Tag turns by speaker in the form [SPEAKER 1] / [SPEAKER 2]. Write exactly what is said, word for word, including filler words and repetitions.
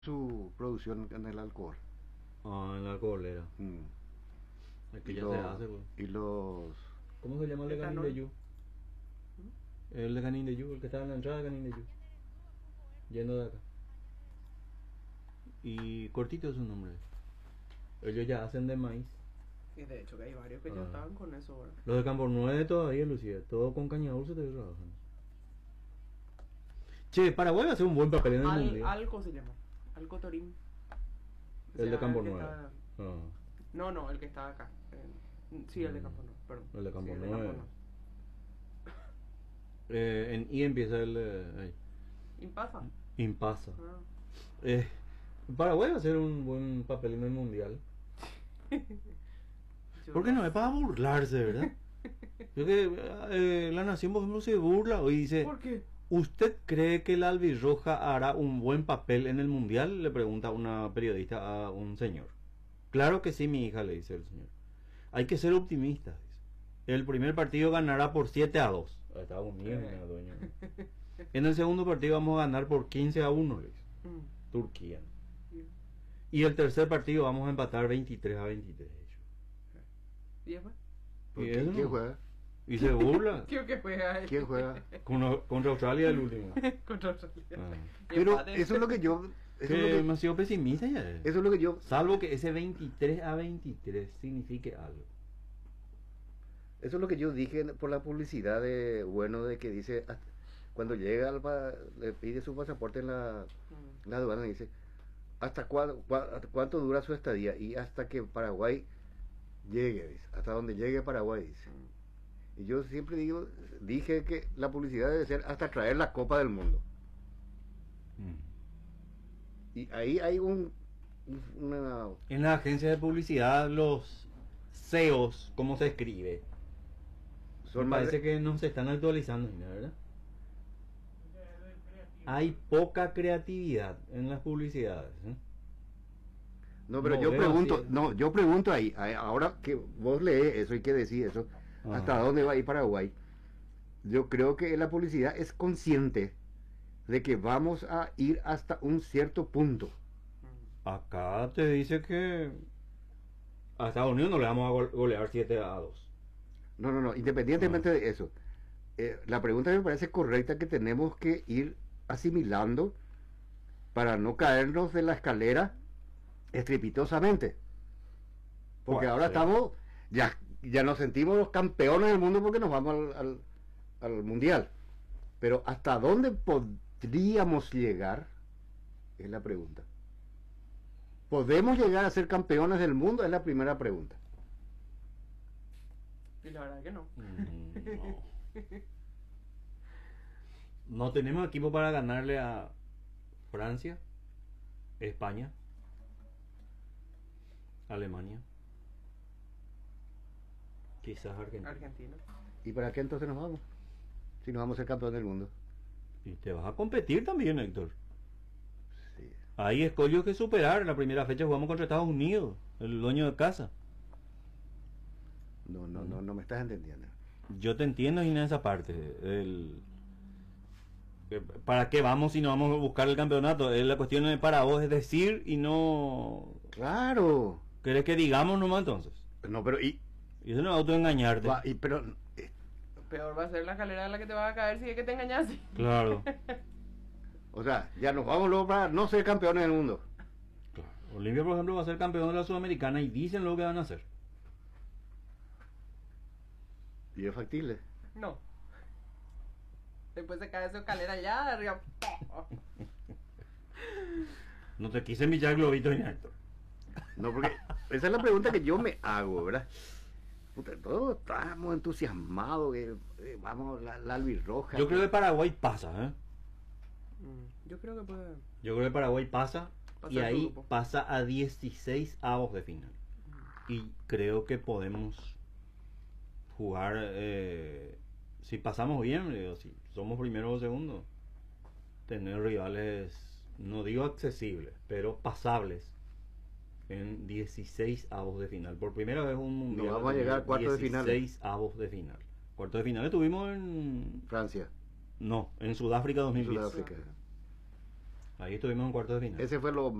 [SPEAKER 1] su producción en el alcohol.
[SPEAKER 2] Ah, en la alcoholera.
[SPEAKER 1] Mm.
[SPEAKER 2] Es que
[SPEAKER 1] Y,
[SPEAKER 2] ya
[SPEAKER 1] los,
[SPEAKER 2] se hace, pues.
[SPEAKER 1] y los...
[SPEAKER 2] ¿Cómo se llama el de Canin
[SPEAKER 3] Etanol.
[SPEAKER 2] de Yu? El de Canin de Yu, el que estaba en la entrada de Canin de Yu. Yendo de acá. Y cortito es su nombre. Ellos ya hacen de maíz.
[SPEAKER 3] Y de hecho que hay varios que ya
[SPEAKER 2] Ah.
[SPEAKER 3] estaban con eso ahora.
[SPEAKER 2] Los de Campo Nueve todavía, Lucía. Todo con caña dulce te trabajan. Che, Paraguay va a hacer un buen papel en el
[SPEAKER 3] Al,
[SPEAKER 2] mundial.
[SPEAKER 3] Alco se llama. Alco Torín. O
[SPEAKER 2] El
[SPEAKER 3] sea,
[SPEAKER 2] de Campo
[SPEAKER 3] que
[SPEAKER 2] Nueve.
[SPEAKER 3] está-
[SPEAKER 2] Ah,
[SPEAKER 3] No, no, el que está acá. El- Sí, el de
[SPEAKER 2] Mm.
[SPEAKER 3] Campo Nueve, perdón.
[SPEAKER 2] El de Campo
[SPEAKER 3] Sí,
[SPEAKER 2] Nueve. eh, en I empieza el. Eh, ahí.
[SPEAKER 3] Impasa.
[SPEAKER 2] Impasa.
[SPEAKER 3] Ah.
[SPEAKER 2] Eh, Paraguay va a hacer un buen papel en el mundial.
[SPEAKER 3] Yo
[SPEAKER 2] ¿Por qué no? Es para burlarse, ¿verdad? Yo que eh, la nación, por ejemplo, se burla y dice:
[SPEAKER 3] ¿Por qué?
[SPEAKER 2] ¿Usted cree que la albirroja hará un buen papel en el mundial? Le pregunta una periodista a un señor. Claro que sí, mi hija, le dice el señor. Hay que ser optimistas, dice. El primer partido ganará por siete a dos. A Estados Unidos,
[SPEAKER 3] Eh.
[SPEAKER 2] mi dueño. En el segundo partido vamos a ganar por quince a uno, le dice.
[SPEAKER 3] Mm.
[SPEAKER 2] Turquía.
[SPEAKER 3] Y-
[SPEAKER 2] Y el tercer partido vamos a empatar veintitrés a veintitrés.
[SPEAKER 3] ¿Y después?
[SPEAKER 1] ¿Por
[SPEAKER 2] ¿Y
[SPEAKER 1] qué?
[SPEAKER 2] eso
[SPEAKER 1] ¿Quién
[SPEAKER 2] no?
[SPEAKER 1] juega?
[SPEAKER 2] Y se burla.
[SPEAKER 3] Creo que juega él.
[SPEAKER 1] ¿Quién juega?
[SPEAKER 2] Con- contra Australia el último.
[SPEAKER 3] Contra Australia.
[SPEAKER 2] Ah.
[SPEAKER 3] Y
[SPEAKER 1] Pero
[SPEAKER 3] empate.
[SPEAKER 1] eso es lo que yo... Eso es
[SPEAKER 2] Que
[SPEAKER 1] lo que,
[SPEAKER 2] demasiado pesimista ya es.
[SPEAKER 1] eso es lo que yo...
[SPEAKER 2] Salvo que ese veintitrés a veintitrés signifique algo.
[SPEAKER 1] Eso es lo que yo dije por la publicidad de bueno de que dice hasta- cuando llega al pa- le pide su pasaporte en la,
[SPEAKER 3] Mm.
[SPEAKER 1] en la aduana y dice hasta cuándo, cua- hasta cuánto dura su estadía y hasta que Paraguay llegue, dice, hasta donde llegue Paraguay, dice.
[SPEAKER 3] Mm.
[SPEAKER 1] Y yo siempre digo, dije que la publicidad debe ser hasta traer la Copa del Mundo. Y ahí hay un un- una
[SPEAKER 2] En la agencia de publicidad, los C E Os, ¿cómo se escribe?
[SPEAKER 1] son
[SPEAKER 2] Me
[SPEAKER 1] más
[SPEAKER 2] parece
[SPEAKER 1] de-
[SPEAKER 2] que no se están actualizando, ¿verdad? Hay poca creatividad en las publicidades. ¿eh?
[SPEAKER 1] No, pero
[SPEAKER 2] No
[SPEAKER 1] yo
[SPEAKER 2] veo
[SPEAKER 1] pregunto,
[SPEAKER 2] así.
[SPEAKER 1] no, yo pregunto ahí, ahí, ahora que vos lees eso y que decís eso,
[SPEAKER 2] Ajá.
[SPEAKER 1] ¿hasta dónde va a ir Paraguay? Yo creo que la publicidad es consciente de que vamos a ir hasta un cierto punto.
[SPEAKER 3] Mm.
[SPEAKER 2] Acá te dice que a Estados Unidos no le vamos a gol- golear siete a dos.
[SPEAKER 1] No, no, no, independientemente
[SPEAKER 2] Ah.
[SPEAKER 1] de eso, eh, la pregunta me parece correcta que tenemos que ir asimilando para no caernos de la escalera estrepitosamente. Porque
[SPEAKER 2] Puede
[SPEAKER 1] ahora
[SPEAKER 2] ser.
[SPEAKER 1] estamos, ya, ya nos sentimos los campeones del mundo porque nos vamos al, al, al mundial. Pero ¿hasta dónde podríamos llegar? Es la pregunta. ¿Podemos llegar a ser campeones del mundo? Es la primera pregunta.
[SPEAKER 3] Y la verdad que no.
[SPEAKER 2] Mm, no. No tenemos equipo para ganarle a Francia, España, Alemania, quizás Argentina.
[SPEAKER 3] Argentina.
[SPEAKER 1] ¿Y para qué entonces nos vamos? Si nos vamos a ser campeones del mundo.
[SPEAKER 2] Y te vas a competir también, Héctor.
[SPEAKER 1] Sí.
[SPEAKER 2] Hay escollos que superar. En la primera fecha jugamos contra Estados Unidos, el dueño de casa.
[SPEAKER 1] No, no, no, no me estás entendiendo.
[SPEAKER 2] Yo te entiendo, Inés, esa parte. El... eh, ¿Para qué vamos si no vamos a buscar el campeonato? Es la cuestión de para vos es decir y no...
[SPEAKER 1] Claro.
[SPEAKER 2] ¿Querés que digamos nomás entonces?
[SPEAKER 1] No, pero y,
[SPEAKER 2] Y eso no es autoengañarte.
[SPEAKER 1] va, y pero eh,
[SPEAKER 3] Peor va a ser la escalera en la que te vas a caer si es que te engañas.
[SPEAKER 2] Claro.
[SPEAKER 1] o sea, ya nos vamos luego para no ser campeones del mundo.
[SPEAKER 2] Claro. Olimpia, por ejemplo, va a ser campeón de la Sudamericana y dicen lo que van a hacer.
[SPEAKER 1] Y es factible.
[SPEAKER 3] No. Después se cae esa escalera allá de arriba.
[SPEAKER 2] No te quise enviar globito, Héctor.
[SPEAKER 1] No, porque esa es la pregunta que yo me hago, ¿verdad? Puta, todos estamos entusiasmados que eh, vamos la, la albirroja.
[SPEAKER 2] Yo creo que Paraguay pasa, ¿eh?
[SPEAKER 3] Mm, Yo creo que puede.
[SPEAKER 2] Yo creo que Paraguay pasa
[SPEAKER 3] Pasa
[SPEAKER 2] y
[SPEAKER 3] el
[SPEAKER 2] ahí
[SPEAKER 3] grupo.
[SPEAKER 2] pasa a dieciséis avos de final. Y creo que podemos jugar, eh, si pasamos bien, digo, si somos primero o segundo, tener rivales, no digo accesibles, pero pasables en dieciséis avos de final. Por primera vez un mundial.
[SPEAKER 1] No vamos a llegar a cuartos de final.
[SPEAKER 2] dieciséis avos de final. Cuartos de final estuvimos en...
[SPEAKER 1] Francia,
[SPEAKER 2] No, en Sudáfrica dos mil diez.
[SPEAKER 1] Sudáfrica.
[SPEAKER 2] Ahí estuvimos en cuartos de final.
[SPEAKER 1] Ese fue lo